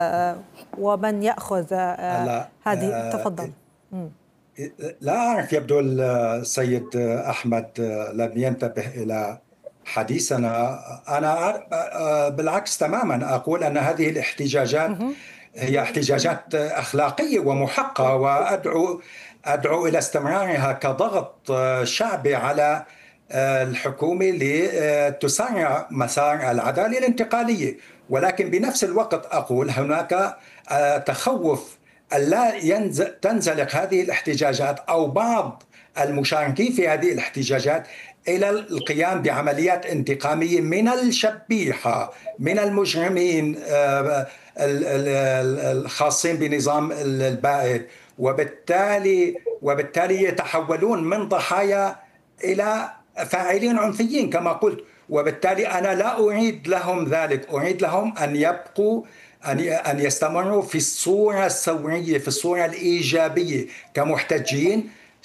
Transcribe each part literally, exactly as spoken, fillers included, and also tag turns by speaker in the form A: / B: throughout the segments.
A: ومن يأخذ هذه. تفضل.
B: لا أعرف، يبدو السيد أحمد لم ينتبه إلى حديثنا. أنا بالعكس تماما أقول أن هذه الاحتجاجات هي احتجاجات أخلاقية ومحقة، وأدعو أدعو إلى استمرارها كضغط شعبي على الحكومة لتسرع مسار العدالة الانتقالية. ولكن بنفس الوقت أقول هناك تخوف ألا تنزلق هذه الاحتجاجات أو بعض المشاركين في هذه الاحتجاجات إلى القيام بعمليات انتقامية من الشبيحة، من المجرمين الخاصين بنظام البائد، وبالتالي وبالتالي يتحولون من ضحايا إلى فاعلين عنفيين كما قلت. وبالتالي أنا لا أريد لهم ذلك، أريد لهم أن يبقوا أن أن يستمروا في الصورة الثورية، في الصورة الإيجابية، كمحتجين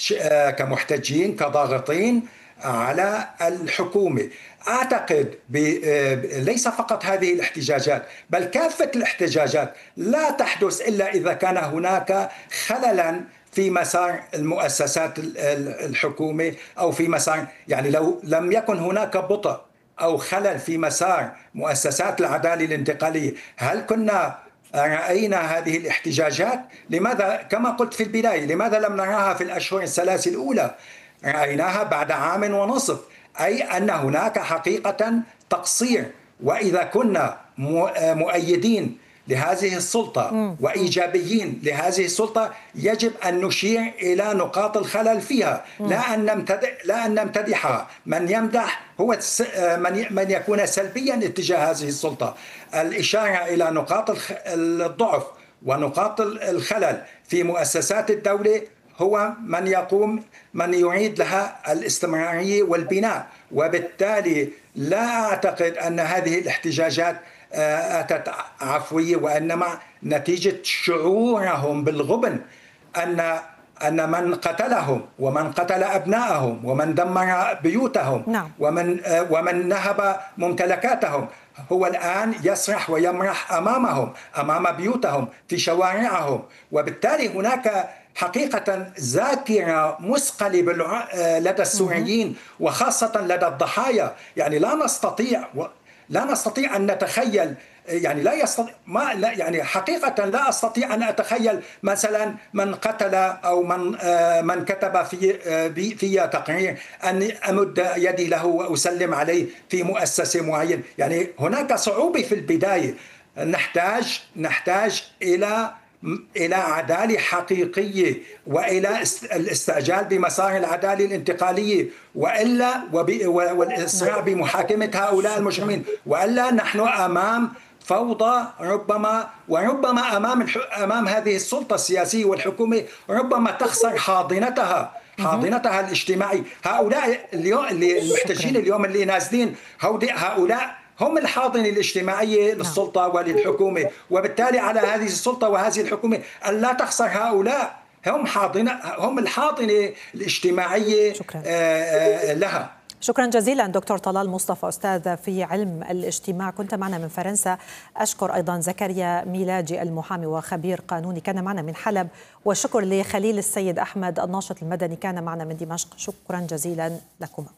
B: كمحتجين كضاغطين على الحكومة. أعتقد ليس فقط هذه الاحتجاجات بل كافة الاحتجاجات لا تحدث إلا إذا كان هناك خللا في مسار المؤسسات الحكومة أو في مسار، يعني لو لم يكن هناك بطء أو خلل في مسار مؤسسات العدالة الانتقالية، هل كنا رأينا هذه الاحتجاجات؟ لماذا كما قلت في البداية لماذا لم نراها في الأشهر الثلاث الأولى؟ رأيناها بعد عام ونصف، أي أن هناك حقيقة تقصير. وإذا كنا مؤيدين لهذه السلطة وإيجابيين لهذه السلطة يجب أن نشير إلى نقاط الخلل فيها، لا أن نمتدح لا أن نمتدحها. من يمدح هو من من يكون سلبيا اتجاه هذه السلطة. الإشارة إلى نقاط الضعف ونقاط الخلل في مؤسسات الدولة هو من يقوم من يعيد لها الاستمرارية والبناء. وبالتالي لا أعتقد أن هذه الاحتجاجات أتت عفوية، وإنما نتيجة شعورهم بالغبن أن أن من قتلهم ومن قتل أبنائهم ومن دمر بيوتهم
A: نعم.
B: ومن ومن نهب ممتلكاتهم هو الآن يسرح ويمرح أمامهم، أمام بيوتهم، في شوارعهم. وبالتالي هناك حقيقة ذاكرة مثقلة لدى السوريين وخاصة لدى الضحايا. يعني لا نستطيع لا نستطيع أن نتخيل، يعني لا يستطيع ما لا يعني حقيقة لا أستطيع أن أتخيل مثلا من قتل أو من آه من كتب في في تقرير أن أمد يدي له وأسلم عليه في مؤسسة معينة. يعني هناك صعوبة في البداية. نحتاج نحتاج إلى إلى عدالة حقيقية وإلى الاستعجال بمسار العدالة الانتقالية، وإلا والإسراع بمحاكمة هؤلاء المجرمين، وإلا نحن أمام فوضى ربما وربما أمام أمام هذه السلطة السياسية والحكومة ربما تخسر حاضنتها حاضنتها الاجتماعي. هؤلاء اليوم اللي المحتجين اليوم اللي نازلين هؤلاء هم الحاضنة الاجتماعية للسلطة وللحكومة، وبالتالي على هذه السلطة وهذه الحكومة أن لا تخسر هؤلاء. هم حاضنة هم الحاضنة الاجتماعية
A: شكرا.
B: لها.
A: شكرا جزيلا دكتور طلال مصطفى، أستاذ في علم الاجتماع، كنت معنا من فرنسا. أشكر أيضا زكريا ميلاجي المحامي وخبير قانوني كان معنا من حلب، والشكر لخليل السيد أحمد الناشط المدني كان معنا من دمشق. شكرا جزيلا لكما.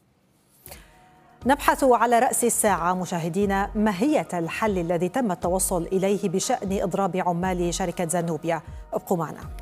A: نبحث على رأس الساعة مشاهدينا ماهية الحل الذي تم التوصل إليه بشأن إضراب عمال شركة زنوبيا. ابقوا معنا.